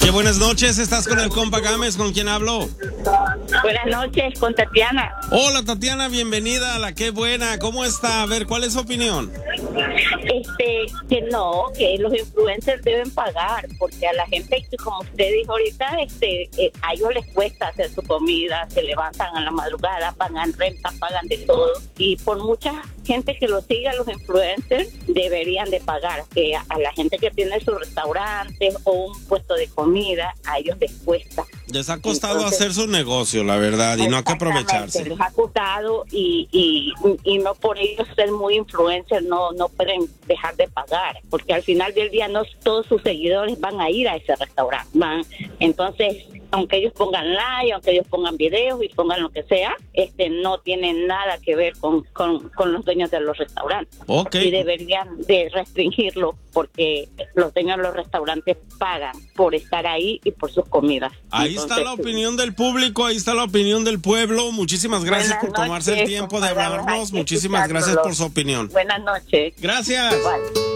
Oye, buenas noches, estás con el compa Gámez, ¿con quién hablo? Buenas noches, con Tatiana. Hola Tatiana, bienvenida a la Qué Buena, ¿cómo está? A ver, ¿cuál es su opinión? Que los influencers deben pagar, porque a la gente, como usted dijo ahorita, a ellos les cuesta hacer su comida, se levantan a la madrugada, pagan renta, pagan de todo, y por mucha gente que lo siga, los influencers deberían de pagar, que a la gente que tiene sus restaurantes o un puesto de comida, a ellos les cuesta. Les ha costado hacer su negocio, la verdad, y no hay que aprovecharse. Les ha costado y no por ellos ser muy influencers, no pueden dejar de pagar, porque al final del día no todos sus seguidores van a ir a ese restaurante. Entonces, aunque ellos pongan like, aunque ellos pongan videos y pongan lo que sea, no tienen nada que ver con los dueños de los restaurantes. Okay. Y deberían de restringirlo, porque los dueños de los restaurantes pagan por estar ahí y por sus comidas. Ahí está la opinión del público, ahí está la opinión del pueblo. Muchísimas gracias por tomarse el tiempo de hablarnos. Muchísimas gracias por su opinión. Buenas noches. Gracias. Bye.